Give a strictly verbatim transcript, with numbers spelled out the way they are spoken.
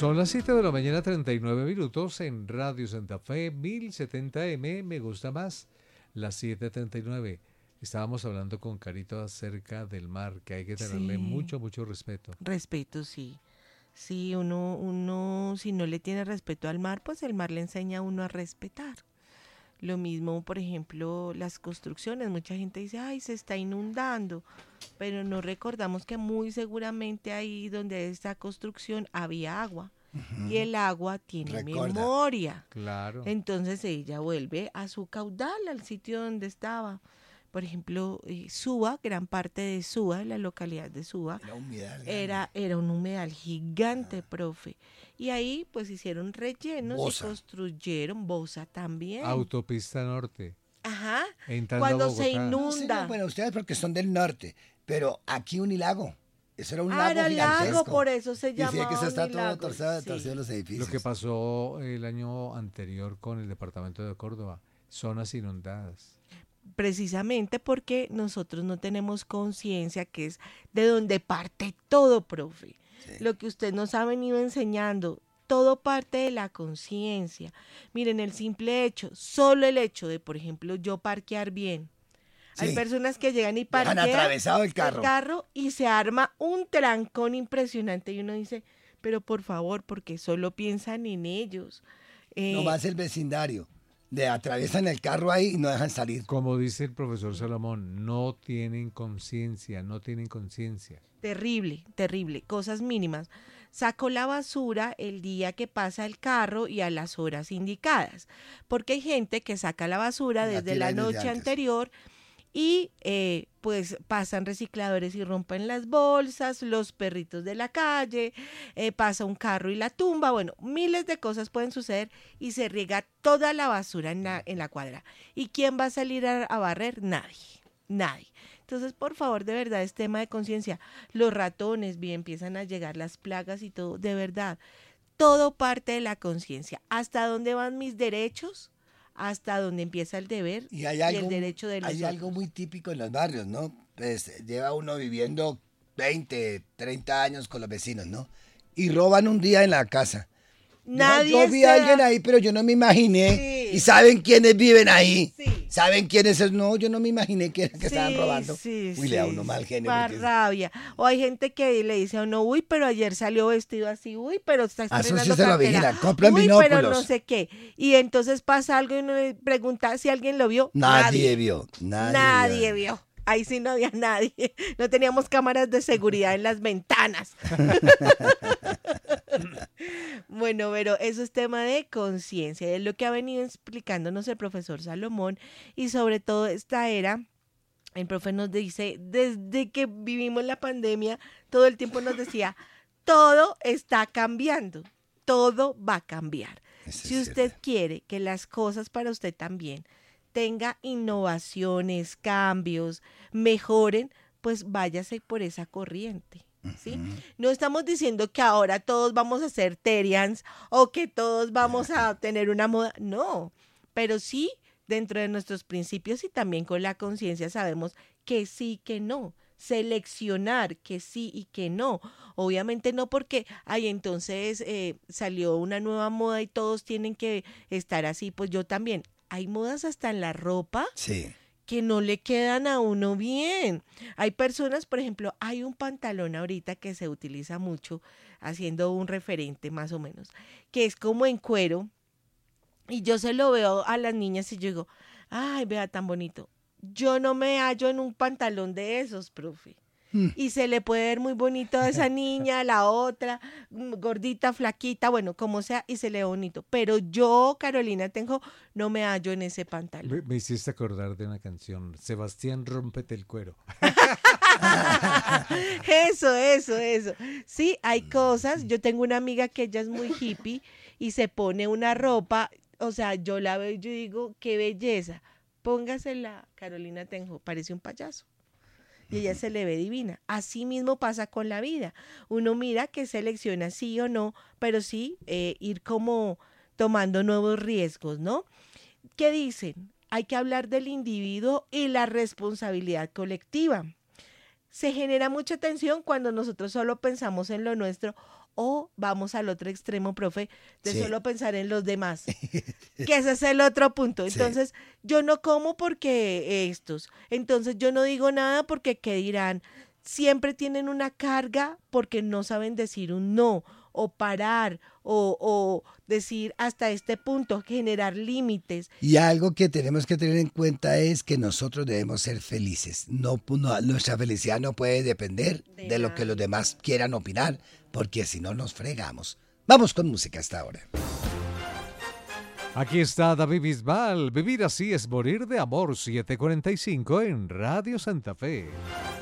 Son las siete de la mañana, treinta y nueve minutos en Radio Santa Fe, mil setenta eme, me gusta más, las siete treinta y nueve. Estábamos hablando con Carito acerca del mar, que hay que tenerle Sí. mucho, mucho respeto. Respeto, sí. Sí, uno, uno, si no le tiene respeto al mar, pues el mar le enseña a uno a respetar. Lo mismo, por ejemplo, las construcciones. Mucha gente dice, ay, se está inundando, pero no recordamos que muy seguramente ahí donde esta construcción había agua. Ujú. Y el agua tiene Recuerda. memoria. Claro. Entonces ella vuelve a su caudal, al sitio donde estaba. Por ejemplo, eh, Suba, gran parte de Suba, la localidad de Suba, Era humedad grande. era, era un humedal gigante, profe. Y ahí pues hicieron rellenos Bosa. y construyeron Bosa también. Autopista Norte, Ajá. entrando Cuando a se Bogotá. No, sí, inunda. no, bueno, ustedes porque son del norte, pero aquí Unilago. Eso era un Ah, lago era gigantesco. lago, por eso se Y decía llamaba que eso está todo Unilago, torcido, sí. torcido los edificios. Lo que pasó el año anterior con el departamento de Córdoba, zonas inundadas. Precisamente porque nosotros no tenemos conciencia, que es de donde parte todo, profe. Sí. Lo que usted nos ha venido enseñando, todo parte de la conciencia. Miren, el simple hecho, solo el hecho de, por ejemplo, yo parquear bien. Hay Sí. personas que llegan y Han parquean atravesado el carro. el carro y se arma un trancón impresionante y uno dice, pero por favor, porque solo piensan en ellos. Eh, Nomás el vecindario. Le atraviesan el carro ahí y no dejan salir. Como dice el profesor Salomón, no tienen conciencia, no tienen conciencia. Terrible, terrible, cosas mínimas. Saco la basura el día que pasa el carro y a las horas indicadas, porque hay gente que saca la basura La desde tira la desde noche antes. anterior y eh, pues pasan recicladores y rompen las bolsas, los perritos de la calle, eh, pasa un carro y la tumba, bueno, miles de cosas pueden suceder y se riega toda la basura en la, en la cuadra. ¿Y quién va a salir a, a barrer? Nadie, nadie. Entonces, por favor, de verdad, es tema de conciencia. Los ratones, bien, empiezan a llegar las plagas y todo, de verdad. Todo parte de la conciencia. ¿Hasta dónde van mis derechos? Hasta dónde empieza el deber Y hay y algo, el derecho de los hay algo otros. muy típico en los barrios, ¿no? Pues lleva uno viviendo veinte, treinta años con los vecinos, ¿no? Y roban un día en la casa. Nadie yo, yo vi se a alguien da- ahí, pero yo no me imaginé. Sí. ¿Y saben quiénes viven ahí? Sí. ¿Saben quiénes es? No, yo no me imaginé que, que estaban Sí, robando. sí, Uy, le da sí, uno mal genio. da porque es- rabia. O hay gente que le dice a uno, uy, pero ayer salió vestido así, uy, pero está Ah, eso sí estrenando se lo cartera. vigilan, compran Uy, pero binóculos. no sé qué. Y entonces pasa algo y uno le pregunta si alguien lo vio. Nadie vio. Nadie, Nadie vio. Ahí sí no había nadie. No teníamos cámaras de seguridad en las ventanas. Bueno, pero eso es tema de conciencia. Es lo que ha venido explicándonos el profesor Salomón. Y sobre todo esta era, el profe nos dice, desde que vivimos la pandemia, todo el tiempo nos decía, todo está cambiando. Todo va a cambiar. Eso Si es usted cierto. quiere que las cosas para usted también tenga innovaciones, cambios, mejoren, pues váyase por esa corriente, ¿sí? Ujú. No estamos diciendo que ahora todos vamos a ser Terians o que todos vamos a tener una moda, no, pero sí dentro de nuestros principios y también con la conciencia sabemos que sí, que no. Seleccionar que sí y que no. Obviamente no porque, ay, entonces eh, salió una nueva moda y todos tienen que estar así, pues yo también. Hay modas hasta en la ropa Sí. que no le quedan a uno bien. Hay personas, por ejemplo, hay un pantalón ahorita que se utiliza mucho, haciendo un referente más o menos, que es como en cuero, y yo se lo veo a las niñas y yo digo, ay, vea tan bonito. Yo no me hallo en un pantalón de esos, profe. Mm. Y se le puede ver muy bonito a esa niña, a la otra, mm, gordita, flaquita, bueno, como sea, y se le ve bonito. Pero yo, Carolina Tenjo, no me hallo en ese pantalón. Me, me hiciste acordar de una canción, Sebastián, rómpete el cuero. Eso, eso, eso. Sí, hay cosas. Yo tengo una amiga que ella es muy hippie y se pone una ropa, o sea, yo la veo y yo digo, qué belleza. Póngasela, Carolina Tenjo, parece un payaso. Y ella se le ve divina. Así mismo pasa con la vida. Uno mira que selecciona sí o no, pero sí eh, ir como tomando nuevos riesgos, ¿no? ¿Qué dicen? Hay que hablar del individuo y la responsabilidad colectiva. Se genera mucha tensión cuando nosotros solo pensamos en lo nuestro O vamos al otro extremo, profe, de Sí. solo pensar en los demás. Que ese es el otro punto. Sí. Entonces, yo no como porque estos. Entonces, yo no digo nada porque qué dirán. Siempre tienen una carga porque no saben decir un no, o parar, o, o decir hasta este punto, generar límites. Y algo que tenemos que tener en cuenta es que nosotros debemos ser felices. No, no- nuestra felicidad no puede depender De de, lo nadie. que los demás quieran opinar, porque si no nos fregamos. Vamos con música hasta ahora. Aquí está David Bisbal. Vivir así es morir de amor. siete cuarenta y cinco en Radio Santa Fe.